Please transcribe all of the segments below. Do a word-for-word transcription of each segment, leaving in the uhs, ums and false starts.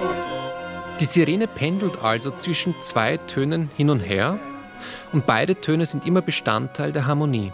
Die Sirene pendelt also zwischen zwei Tönen hin und her und beide Töne sind immer Bestandteil der Harmonie.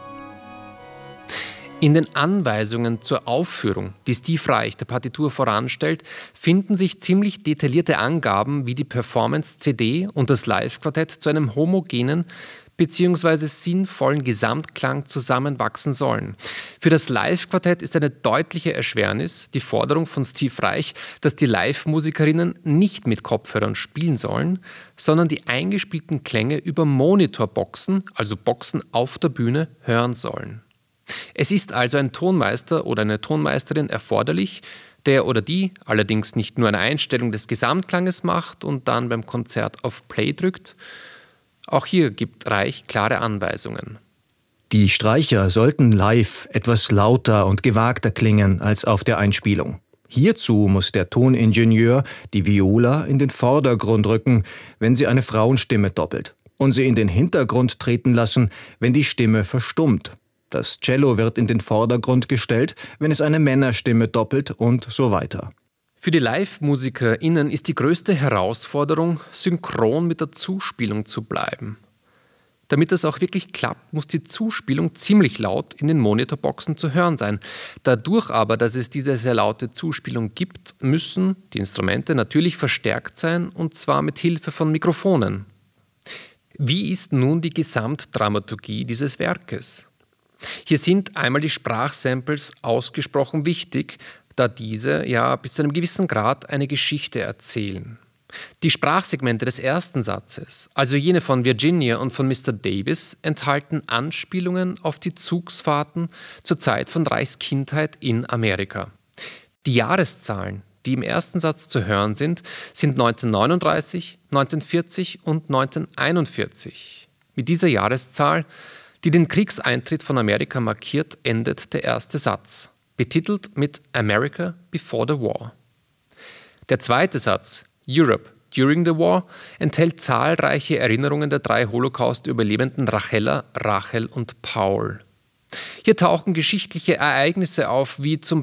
In den Anweisungen zur Aufführung, die Steve Reich der Partitur voranstellt, finden sich ziemlich detaillierte Angaben, wie die Performance-C D und das Live-Quartett zu einem homogenen bzw. sinnvollen Gesamtklang zusammenwachsen sollen. Für das Live-Quartett ist eine deutliche Erschwernis die Forderung von Steve Reich, dass die Live-Musikerinnen nicht mit Kopfhörern spielen sollen, sondern die eingespielten Klänge über Monitorboxen, also Boxen auf der Bühne, hören sollen. Es ist also ein Tonmeister oder eine Tonmeisterin erforderlich, der oder die allerdings nicht nur eine Einstellung des Gesamtklanges macht und dann beim Konzert auf Play drückt. Auch hier gibt Reich klare Anweisungen. Die Streicher sollten live etwas lauter und gewagter klingen als auf der Einspielung. Hierzu muss der Toningenieur die Viola in den Vordergrund rücken, wenn sie eine Frauenstimme doppelt, und sie in den Hintergrund treten lassen, wenn die Stimme verstummt. Das Cello wird in den Vordergrund gestellt, wenn es eine Männerstimme doppelt und so weiter. Für die LivemusikerInnen ist die größte Herausforderung, synchron mit der Zuspielung zu bleiben. Damit das auch wirklich klappt, muss die Zuspielung ziemlich laut in den Monitorboxen zu hören sein. Dadurch aber, dass es diese sehr laute Zuspielung gibt, müssen die Instrumente natürlich verstärkt sein, und zwar mit Hilfe von Mikrofonen. Wie ist nun die Gesamtdramaturgie dieses Werkes? Hier sind einmal die Sprachsamples ausgesprochen wichtig, da diese ja bis zu einem gewissen Grad eine Geschichte erzählen. Die Sprachsegmente des ersten Satzes, also jene von Virginia und von Mister Davis, enthalten Anspielungen auf die Zugsfahrten zur Zeit von Reichs Kindheit in Amerika. Die Jahreszahlen, die im ersten Satz zu hören sind, sind neunzehnhundertneununddreißig, neunzehnhundertvierzig und neunzehnhunderteinundvierzig. Mit dieser Jahreszahl, die den Kriegseintritt von Amerika markiert, endet der erste Satz, betitelt mit America Before the War. Der zweite Satz, Europe During the War, enthält zahlreiche Erinnerungen der drei Holocaust-Überlebenden Rachella, Rachel und Paul. Hier tauchen geschichtliche Ereignisse auf, wie zum